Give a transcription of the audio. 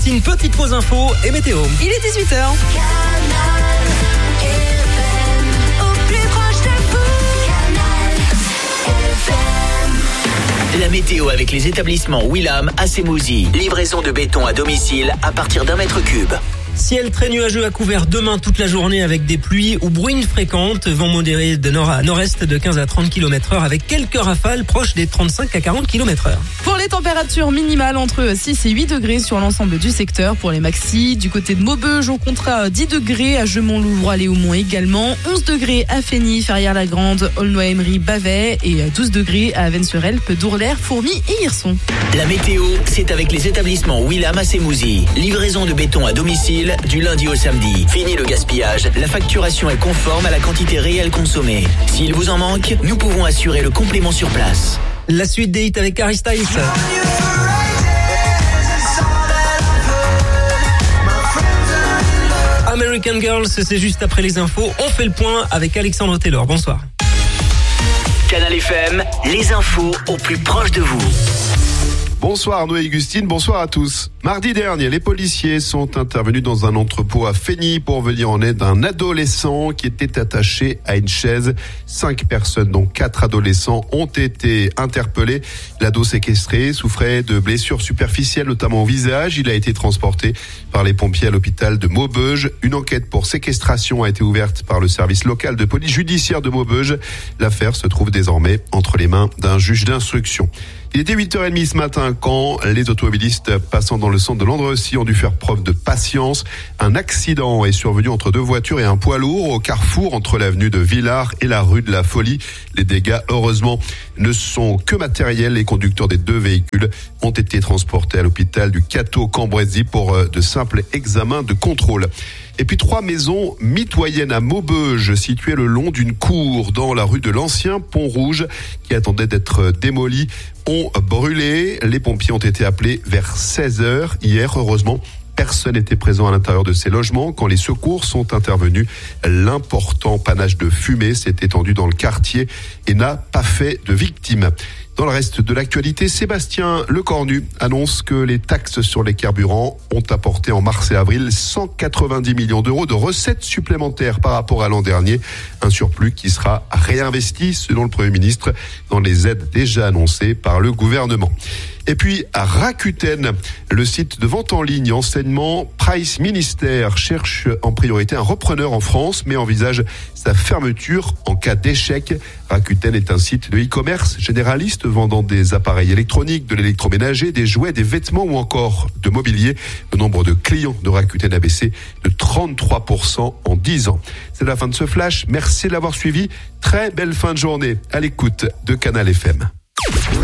C'est une petite pause info et météo. Il est 18h. La météo avec les établissements Willam à Semousy. Livraison de béton à domicile à partir d'1 mètre cube. Ciel très nuageux à couvert demain toute la journée avec des pluies ou bruines fréquentes. Vent modéré de nord à nord-est de 15 à 30 km/h avec quelques rafales proches des 35 à 40 km/h. Pour les températures minimales, entre 6 et 8 degrés sur l'ensemble du secteur. Pour les maxis, du côté de Maubeuge, on comptera 10 degrés à Gemont-Louvroy, Léaumont également. 11 degrés à Fény, Ferrières-la-Grande, Aulnoy-Emery, Bavet. Et 12 degrés à Avennes-sur-Helpe, Dourlers, Fourmies et Hirson. La météo, c'est avec les établissements Willam à Semousy. Livraison de béton à domicile du lundi au samedi. Fini le gaspillage, la facturation est conforme à la quantité réelle consommée. S'il vous en manque, nous pouvons assurer le complément sur place. La suite des hits avec Harry Styles. American Girls, c'est juste après les infos. On fait le point avec Alexandre Taylor. Bonsoir. Canal FM, les infos au plus proche de vous. Bonsoir Arnaud et Augustine, bonsoir à tous. Mardi dernier, les policiers sont intervenus dans un entrepôt à Fény pour venir en aide à un adolescent qui était attaché à une chaise. 5 personnes, dont 4 adolescents, ont été interpellés. L'ado séquestré souffrait de blessures superficielles, notamment au visage. Il a été transporté par les pompiers à l'hôpital de Maubeuge. Une enquête pour séquestration a été ouverte par le service local de police judiciaire de Maubeuge. L'affaire se trouve désormais entre les mains d'un juge d'instruction. Il était 8h30 ce matin quand les automobilistes passant dans le centre de Landrecy ont dû faire preuve de patience. Un accident est survenu entre 2 voitures et un poids lourd au carrefour entre l'avenue de Villars et la rue de la Folie. Les dégâts, heureusement, ne sont que matériels. Les conducteurs des 2 véhicules ont été transportés à l'hôpital du Cateau-Cambrésis pour de simples examens de contrôle. Et puis 3 maisons mitoyennes à Maubeuge, situées le long d'une cour dans la rue de l'Ancien Pont-Rouge, qui attendait d'être démolies, ont brûlé. Les pompiers ont été appelés vers 16h hier. Heureusement, personne n'était présent à l'intérieur de ces logements quand les secours sont intervenus. L'important panache de fumée s'est étendu dans le quartier et n'a pas fait de victimes. Dans le reste de l'actualité, Sébastien Lecornu annonce que les taxes sur les carburants ont apporté en mars et avril 190 millions d'euros de recettes supplémentaires par rapport à l'an dernier. Un surplus qui sera réinvesti, selon le Premier ministre, dans les aides déjà annoncées par le gouvernement. Et puis, à Rakuten, le site de vente en ligne enseignement Price Minister cherche en priorité un repreneur en France, mais envisage sa fermeture en cas d'échec. Rakuten est un site de e-commerce généraliste vendant des appareils électroniques, de l'électroménager, des jouets, des vêtements ou encore de mobilier. Le nombre de clients de Rakuten a baissé de 33% en 10 ans. C'est la fin de ce flash. Merci de l'avoir suivi. Très belle fin de journée à l'écoute de Canal FM.